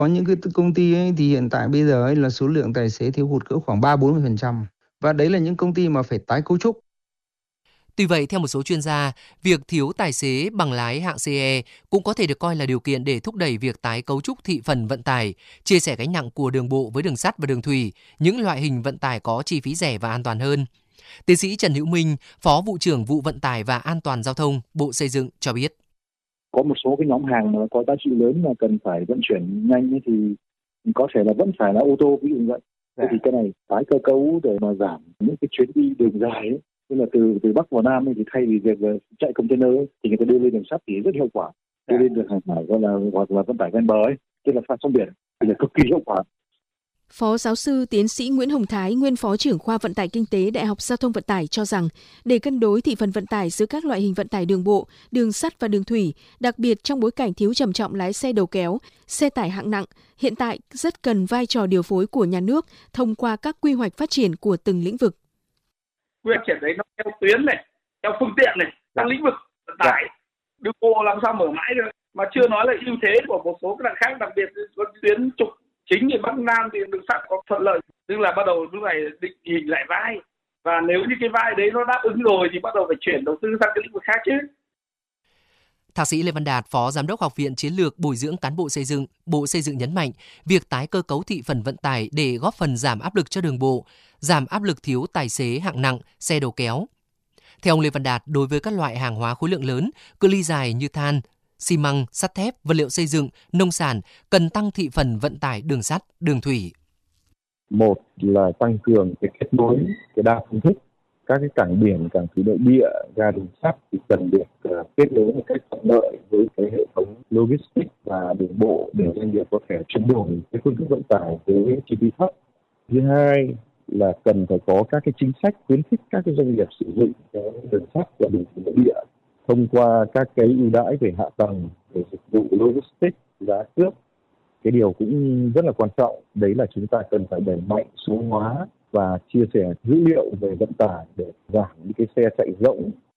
Có những cái công ty ấy thì hiện tại bây giờ ấy là số lượng tài xế thiếu hụt cỡ khoảng 3-40%. Và đấy là những công ty mà phải tái cấu trúc. Tuy vậy, theo một số chuyên gia, việc thiếu tài xế bằng lái hạng CE cũng có thể được coi là điều kiện để thúc đẩy việc tái cấu trúc thị phần vận tải, chia sẻ gánh nặng của đường bộ với đường sắt và đường thủy, những loại hình vận tải có chi phí rẻ và an toàn hơn. Tiến sĩ Trần Hữu Minh, Phó Vụ trưởng Vụ Vận tải và An toàn Giao thông, Bộ Xây dựng cho biết. Có một số cái nhóm hàng mà có giá trị lớn mà cần phải vận chuyển nhanh ấy thì có thể là vẫn phải là ô tô, ví dụ như vậy. Thế thì cái này tái cơ cấu để mà giảm những cái chuyến đi đường dài ấy, tức là từ Bắc vào Nam ấy, thì thay vì việc chạy container ấy, thì người ta đưa lên đường sắt thì rất hiệu quả, đưa lên đường hàng hải hoặc là vận tải ven bờ ấy, tức là phạt sông biển thì là cực kỳ hiệu quả. Phó giáo sư tiến sĩ Nguyễn Hồng Thái, nguyên phó trưởng khoa vận tải kinh tế Đại học Giao thông Vận tải cho rằng, để cân đối thị phần vận tải giữa các loại hình vận tải đường bộ, đường sắt và đường thủy, đặc biệt trong bối cảnh thiếu trầm trọng lái xe đầu kéo, xe tải hạng nặng, hiện tại rất cần vai trò điều phối của nhà nước thông qua các quy hoạch phát triển của từng lĩnh vực. Quy hoạch triển đấy nó theo tuyến này, theo phương tiện này, theo lĩnh vực vận tải. Đường bộ làm sao mở mãi được, mà chưa nói là ưu thế của một số các đoạn khác, đặc biệt có tuyến trục chính thì Bắc Nam thì đường sắt có thuận lợi, tức là bắt đầu lúc này định hình lại vai, và nếu như cái vai đấy nó đáp ứng rồi thì bắt đầu phải chuyển đầu tư sang cái lĩnh vực khác chứ. Thạc sĩ Lê Văn Đạt, Phó Giám đốc Học viện Chiến lược Bồi dưỡng Cán bộ Xây dựng, Bộ Xây dựng nhấn mạnh, việc tái cơ cấu thị phần vận tải để góp phần giảm áp lực cho đường bộ, giảm áp lực thiếu tài xế hạng nặng, xe đầu kéo. Theo ông Lê Văn Đạt, đối với các loại hàng hóa khối lượng lớn, cự ly dài như than, xi măng, sắt thép, vật liệu xây dựng, nông sản cần tăng thị phần vận tải đường sắt, đường thủy. Một là tăng cường cái kết nối, cái đa phương thức, các cái cảng biển, cảng thủy nội địa, ga đường sắt thì cần được kết nối một cách thuận lợi với cái hệ thống logistics và đường bộ để doanh nghiệp có thể chuyển đổi cái phương thức vận tải với chi phí thấp. Thứ hai là cần phải có các cái chính sách khuyến khích các cái doanh nghiệp sử dụng cái đường sắt và đường thủy nội địa thông qua các cái ưu đãi về hạ tầng, về dịch vụ logistics, giá cước. Cái điều cũng rất là quan trọng đấy là chúng ta cần phải đẩy mạnh số hóa và chia sẻ dữ liệu về vận tải để giảm những cái xe chạy rỗng